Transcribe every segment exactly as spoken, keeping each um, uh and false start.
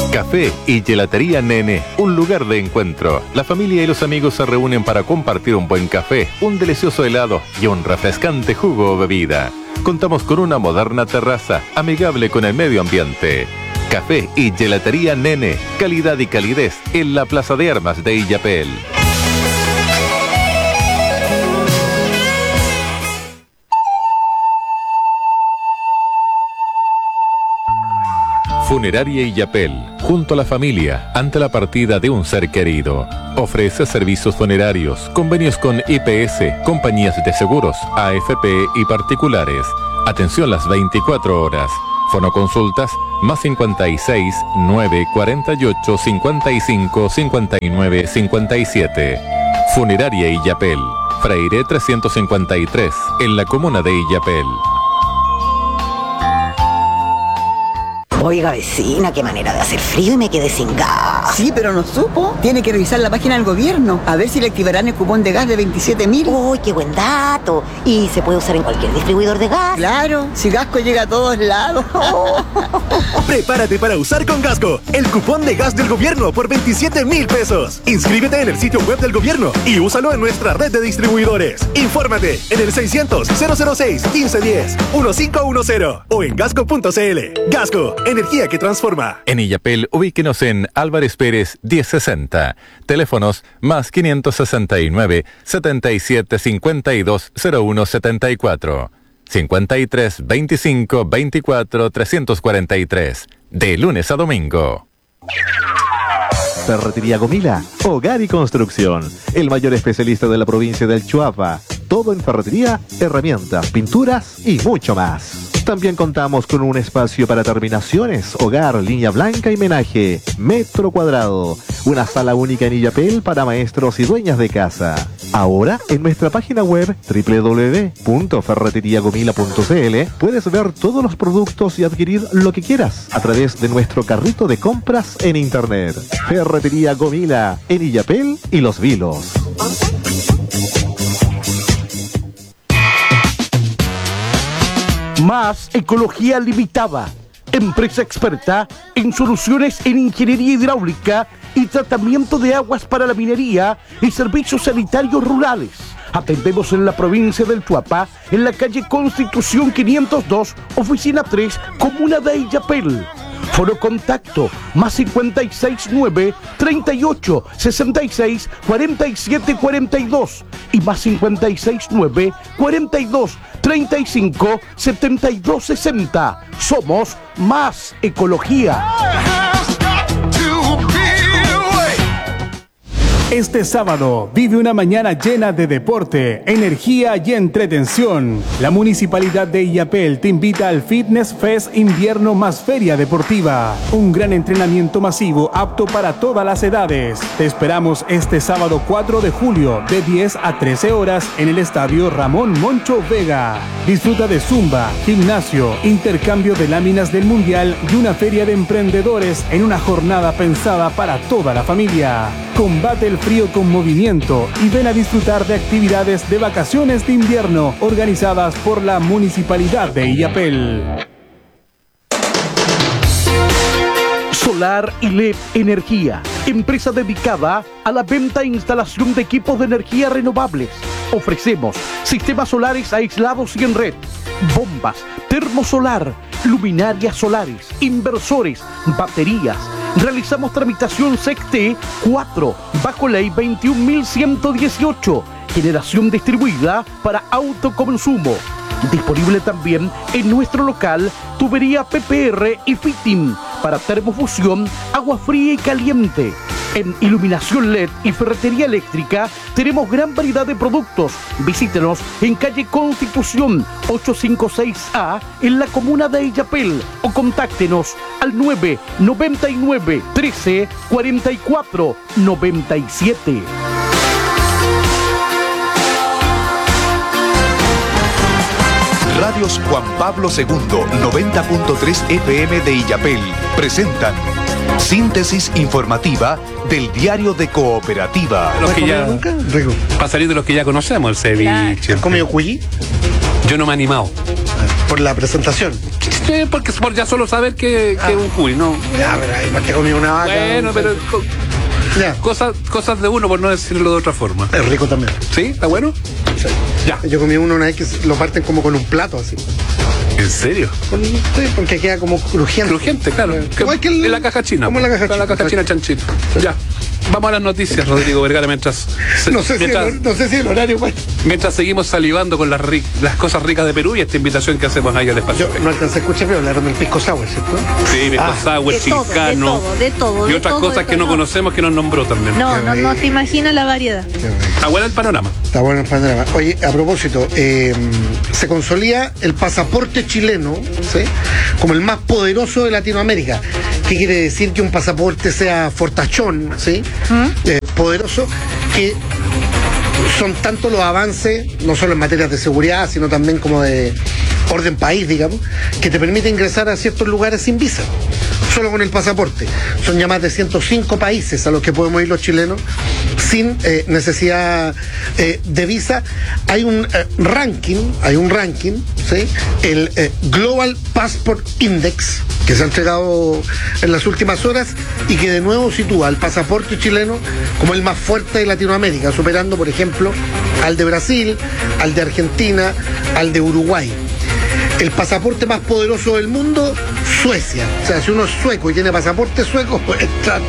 Café y Gelatería Nene, un lugar de encuentro. La familia y los amigos se reúnen para compartir un buen café, un delicioso helado y un refrescante jugo o bebida. Contamos con una moderna terraza, amigable con el medio ambiente. Café y Gelatería Nene, calidad y calidez en la Plaza de Armas de Illapel. Funeraria Illapel, junto a la familia, ante la partida de un ser querido. Ofrece servicios funerarios, convenios con I P S, compañías de seguros, A F P y particulares. Atención las veinticuatro horas. Fonoconsultas más cincuenta y seis, nueve, cuarenta y ocho, cincuenta y cinco, cincuenta y nueve, cincuenta y siete. Funeraria Illapel, Freire trescientos cincuenta y tres, en la comuna de Illapel. Oiga, vecina, qué manera de hacer frío y me quedé sin gas. Sí, pero no supo. Tiene que revisar la página del gobierno, a ver si le activarán el cupón de gas de veintisiete mil. Uy, qué buen dato. ¿Y se puede usar en cualquier distribuidor de gas? Claro, si Gasco llega a todos lados. Prepárate para usar con Gasco el cupón de gas del gobierno por veintisiete mil pesos. Inscríbete en el sitio web del gobierno y úsalo en nuestra red de distribuidores. Infórmate en el seiscientos, cero cero seis, quince diez, quince diez o en gasco punto c l. Gasco, energía que transforma. En Illapel, ubíquenos en Álvarez Pérez diez sesenta. Teléfonos más quinientos sesenta y nueve, setenta y siete, cincuenta y dos, cero uno setenta y cuatro. cincuenta y tres, veinticinco, veinticuatro, trescientos cuarenta y tres. De lunes a domingo. Ferretería Gomila, hogar y construcción. El mayor especialista de la provincia del Chuapa. Todo en ferretería, herramientas, pinturas y mucho más. También contamos con un espacio para terminaciones, hogar, línea blanca y menaje, metro cuadrado. Una sala única en Illapel para maestros y dueñas de casa. Ahora, en nuestra página web doble u doble u doble u punto ferretería gomila punto c l puedes ver todos los productos y adquirir lo que quieras a través de nuestro carrito de compras en internet. Ferretería Gomila, en Illapel y Los Vilos. Más Ecología Limitada, empresa experta en soluciones en ingeniería hidráulica y tratamiento de aguas para la minería y servicios sanitarios rurales. Atendemos en la provincia del Chuapa, en la calle Constitución quinientos dos, oficina tres, comuna de Illapel. Foro contacto más cincuenta y seis, nueve, treinta y ocho, sesenta y seis, cuarenta y siete, cuarenta y dos y más cincuenta y seis, nueve, cuarenta y dos, treinta y cinco, setenta y dos, sesenta. Somos Más Ecología. Este sábado vive una mañana llena de deporte, energía y entretención. La Municipalidad de Illapel te invita al Fitness Fest Invierno más Feria Deportiva. Un gran entrenamiento masivo apto para todas las edades. Te esperamos este sábado cuatro de julio de diez a trece horas en el Estadio Ramón Moncho Vega. Disfruta de zumba, gimnasio, intercambio de láminas del Mundial y una feria de emprendedores en una jornada pensada para toda la familia. Combate el frío con movimiento y ven a disfrutar de actividades de vacaciones de invierno organizadas por la Municipalidad de Illapel. Solar y L E D Energía, empresa dedicada a la venta e instalación de equipos de energía renovables. Ofrecemos sistemas solares aislados y en red, bombas, termosolar, luminarias solares, inversores, baterías. Realizamos tramitación S E C T cuatro bajo ley veintiún mil ciento dieciocho, generación distribuida para autoconsumo. Disponible también en nuestro local tubería P P R y fitting para termofusión, agua fría y caliente. En iluminación L E D y ferretería eléctrica tenemos gran variedad de productos. Visítenos en calle Constitución ochocientos cincuenta y seis A en la comuna de Illapel o contáctenos al nueve noventa y nueve, trece, cuarenta y cuatro, noventa y siete. Radios Juan Pablo segundo, noventa punto tres F M de Illapel presentan síntesis informativa del diario de Cooperativa. Los que ya, nunca? Para salir de los que ya conocemos, el ceviche. ¿Has comido cuyi? Yo no me he animado. Por la presentación. Sí, porque por ya solo saber que, ah. que es un cuy, ¿no? Ya, pero ahí más te comí una vaca. Bueno, pero co- cosas, cosas de uno, por no decirlo de otra forma. Es rico también. ¿Sí? ¿Está bueno? Sí. Ya. Yo comí uno una vez que lo parten como con un plato así. ¿En serio? Con, sí, porque queda como crujiente. Crujiente, claro. Igual que el, en la caja china. Como la caja china. La caja china chanchito. Sí. Ya. Vamos a las noticias, Rodrigo Vergara, mientras... No sé, mientras, si el, no sé si el horario... Pues. Mientras seguimos salivando con las, ri, las cosas ricas de Perú y esta invitación que hacemos ahí al espacio. Yo no alcancé a escuchar, pero hablaron del pisco sour, ¿cierto? Sí, pisco ah, sour, chilcano. De todo, de todo. Y otras todo, cosas que no conocemos que nos nombró también. No, no, no te imaginas la variedad. Está bueno el panorama. Está bueno el panorama. Oye, a propósito, eh, se consolida el pasaporte chileno, ¿sí?, como el más poderoso de Latinoamérica. ¿Qué quiere decir? Que un pasaporte sea fortachón, ¿sí? ¿Mm? Eh, poderoso, que son tanto los avances, no solo en materias de seguridad, sino también como de orden país, digamos, que te permite ingresar a ciertos lugares sin visa, solo con el pasaporte. Son ya más de ciento cinco países a los que podemos ir los chilenos sin eh, necesidad eh, de visa. Hay un eh, ranking, hay un ranking, ¿sí?, el eh, Global Passport Index, que se ha entregado en las últimas horas y que de nuevo sitúa al pasaporte chileno como el más fuerte de Latinoamérica, superando, por ejemplo, al de Brasil, al de Argentina, al de Uruguay. El pasaporte más poderoso del mundo, Suecia. O sea, si uno es sueco y tiene pasaporte sueco, puede entrar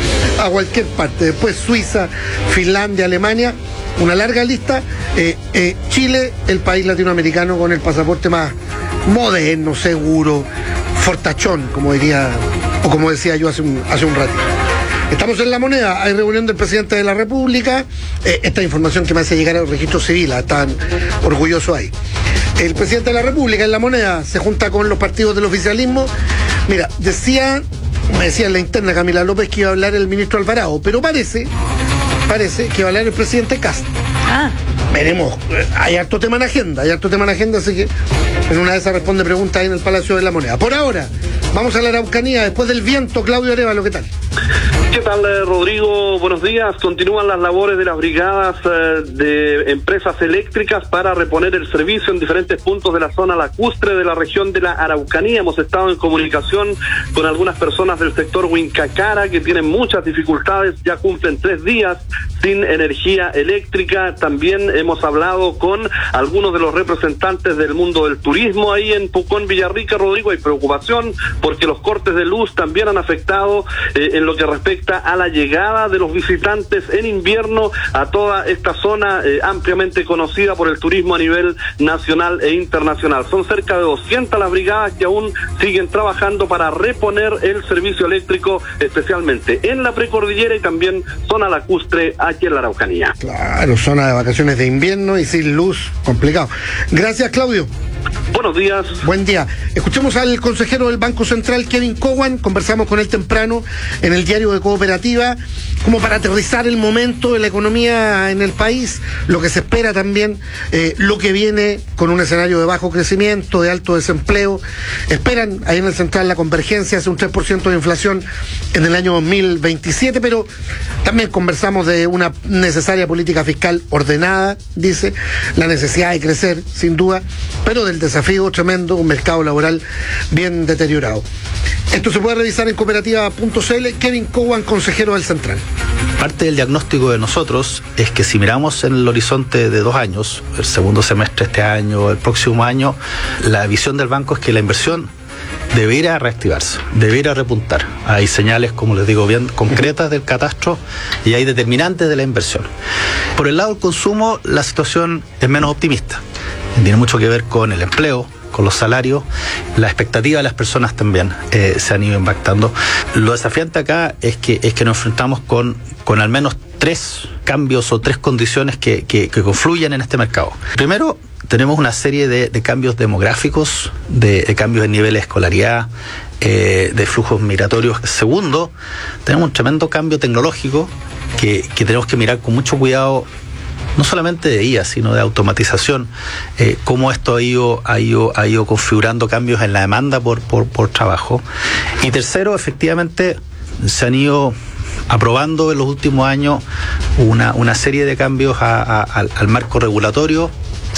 a cualquier parte. Después Suiza, Finlandia, Alemania, una larga lista. Eh, eh, Chile, el país latinoamericano con el pasaporte más moderno, seguro, fortachón, como diría, o como decía yo hace un, hace un rato. Estamos en La Moneda, hay reunión del presidente de la República. Eh, esta información que me hace llegar al registro civil, están orgullosos ahí. El presidente de la República en La Moneda se junta con los partidos del oficialismo. Mira, decía, me decía en la interna Camila López que iba a hablar el ministro Alvarado, pero parece, parece que va a hablar el presidente Kast. Ah. Veremos, hay harto tema en agenda, hay harto tema en agenda, así que en una de esas responde preguntas ahí en el Palacio de La Moneda. Por ahora, vamos a la Araucanía, después del viento. Claudio Arevalo, ¿qué tal? ¿Qué tal, Rodrigo? Buenos días. Continúan las labores de las brigadas eh, de empresas eléctricas para reponer el servicio en diferentes puntos de la zona lacustre de la región de la Araucanía. Hemos estado en comunicación con algunas personas del sector Huincacara que tienen muchas dificultades, ya cumplen tres días sin energía eléctrica. También hemos hablado con algunos de los representantes del mundo del turismo ahí en Pucón, Villarrica. Rodrigo, hay preocupación porque los cortes de luz también han afectado eh, en lo que respecta a la llegada de los visitantes en invierno a toda esta zona eh, ampliamente conocida por el turismo a nivel nacional e internacional. Son cerca de doscientas las brigadas que aún siguen trabajando para reponer el servicio eléctrico, especialmente en la precordillera y también zona lacustre aquí en la Araucanía. Claro, zona de vacaciones de invierno y sin luz, complicado. Gracias, Claudio. Buenos días. Buen día. Escuchemos al consejero del Banco Central, Kevin Cowan. Conversamos con él temprano en el diario de Cooperativa, como para aterrizar el momento de la economía en el país, lo que se espera también, eh, lo que viene con un escenario de bajo crecimiento, de alto desempleo. Esperan ahí en el Central la convergencia hacia un tres por ciento de inflación en el año dos mil veintisiete, pero también conversamos de una necesaria política fiscal ordenada, dice, la necesidad de crecer, sin duda, pero del desafío tremendo, un mercado laboral bien deteriorado. Esto se puede revisar en cooperativa punto c l. Kevin Cowan, consejero del Central. Parte del diagnóstico de nosotros es que si miramos en el horizonte de dos años, el segundo semestre de este año, el próximo año, la visión del banco es que la inversión debiera reactivarse, debiera repuntar. Hay señales, como les digo, bien concretas del catastro y hay determinantes de la inversión. Por el lado del consumo, la situación es menos optimista. Tiene mucho que ver con el empleo, con los salarios, la expectativa de las personas también eh, se han ido impactando. Lo desafiante acá es que es que nos enfrentamos con, con al menos tres cambios o tres condiciones que, que, que confluyen en este mercado. Primero, tenemos una serie de, de cambios demográficos, de, de cambios en nivel de escolaridad, eh, de flujos migratorios. Segundo, tenemos un tremendo cambio tecnológico que, que tenemos que mirar con mucho cuidado, no solamente de I A, sino de automatización, eh, cómo esto ha ido, ha, ido, ha ido configurando cambios en la demanda por, por, por trabajo. Y tercero, efectivamente, se han ido aprobando en los últimos años una, una serie de cambios a, a, al, al marco regulatorio.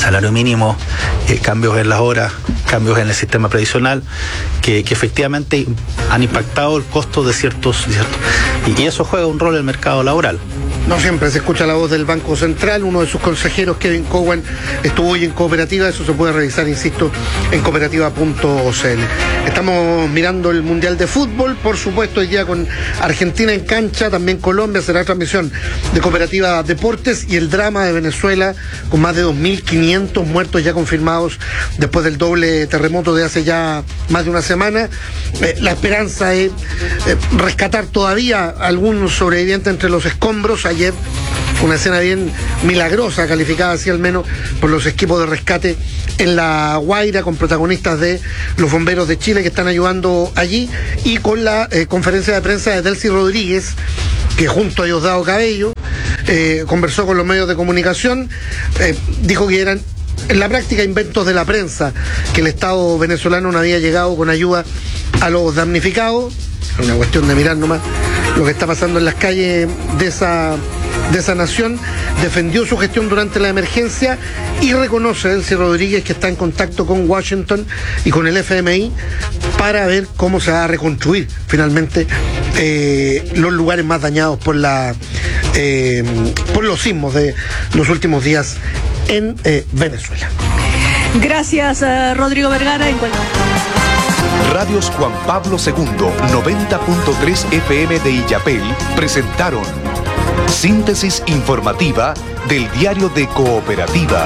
salario mínimo, eh, cambios en las horas, cambios en el sistema previsional, que, que efectivamente han impactado el costo de ciertos, de ciertos y, y eso juega un rol en el mercado laboral. No siempre se escucha la voz del Banco Central. Uno de sus consejeros, Kevin Cowan, estuvo hoy en Cooperativa. Eso se puede revisar, insisto, en cooperativa punto c l. Estamos mirando el Mundial de Fútbol, por supuesto, hoy día con Argentina en cancha, también Colombia. Será transmisión de Cooperativa Deportes, y el drama de Venezuela, con más de dos mil quinientos muertos ya confirmados después del doble terremoto de hace ya más de una semana. Eh, la esperanza es eh, rescatar todavía algunos sobrevivientes entre los escombros. Ayer una escena bien milagrosa, calificada así al menos por los equipos de rescate en La Guaira, con protagonistas de los bomberos de Chile que están ayudando allí, y con la eh, conferencia de prensa de Delcy Rodríguez, que junto a Diosdado Cabello eh, conversó con los medios de comunicación. Eh, dijo que eran en la práctica inventos de la prensa, que el Estado venezolano no había llegado con ayuda a los damnificados. Es una cuestión de mirar nomás lo que está pasando en las calles de esa, de esa nación. Defendió su gestión durante la emergencia y reconoce a Delcy Rodríguez que está en contacto con Washington y con el F M I para ver cómo se va a reconstruir finalmente eh, los lugares más dañados por la eh, por los sismos de los últimos días en eh, Venezuela. Gracias, uh, Rodrigo Vergara. En Radios Juan Pablo segundo, noventa punto tres F M de Illapel presentaron síntesis informativa del Diario de Cooperativa.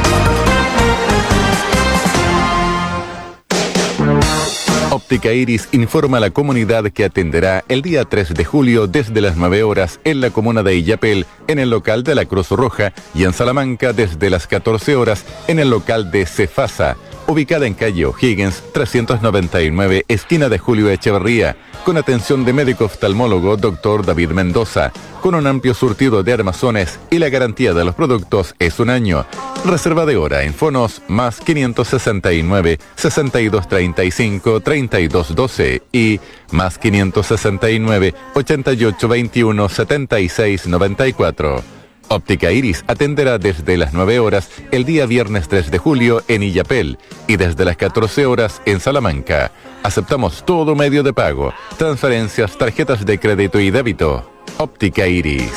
Óptica Iris informa a la comunidad que atenderá el día tres de julio desde las nueve horas en la comuna de Illapel, en el local de la Cruz Roja, y en Salamanca desde las catorce horas en el local de Cefasa, ubicada en calle O'Higgins trescientos noventa y nueve, esquina de Julio Echeverría, con atención de médico oftalmólogo doctor David Mendoza, con un amplio surtido de armazones, y la garantía de los productos es un año. Reserva de hora en fonos más quinientos sesenta y nueve, sesenta y dos treinta y cinco, treinta y dos doce y más quinientos sesenta y nueve, ochenta y ocho veintiuno, setenta y seis noventa y cuatro. Óptica Iris atenderá desde las nueve horas el día viernes tres de julio en Illapel y desde las catorce horas en Salamanca. Aceptamos todo medio de pago, transferencias, tarjetas de crédito y débito. Óptica Iris.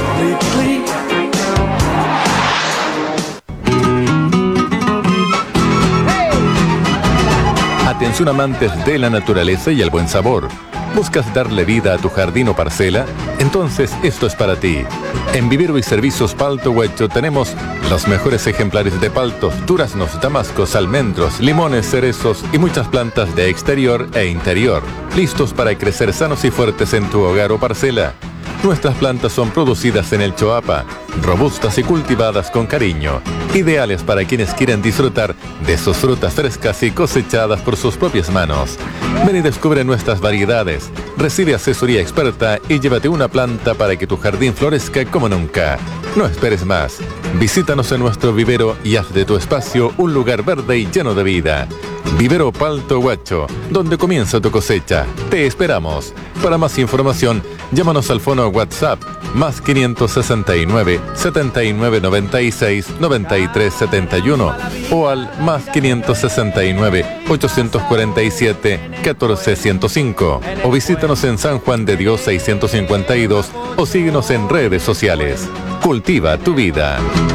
Atención amantes de la naturaleza y el buen sabor. ¿Buscas darle vida a tu jardín o parcela? Entonces esto es para ti. En Vivero y Servicios Palto Huecho tenemos los mejores ejemplares de paltos, duraznos, damascos, almendros, limones, cerezos y muchas plantas de exterior e interior, listos para crecer sanos y fuertes en tu hogar o parcela. Nuestras plantas son producidas en el Choapa, robustas y cultivadas con cariño, ideales para quienes quieren disfrutar de sus frutas frescas y cosechadas por sus propias manos. Ven y descubre nuestras variedades, recibe asesoría experta y llévate una planta para que tu jardín florezca como nunca. No esperes más. Visítanos en nuestro vivero y haz de tu espacio un lugar verde y lleno de vida. Vivero Palto Huacho, donde comienza tu cosecha. Te esperamos. Para más información, llámanos al fono WhatsApp más quinientos sesenta y nueve, setenta y nueve noventa y seis, noventa y tres setenta y uno o al más quinientos sesenta y nueve, ochocientos cuarenta y siete, catorce ciento cinco, o visítanos en San Juan de Dios seiscientos cincuenta y dos o síguenos en redes sociales. Cultiva tu vida.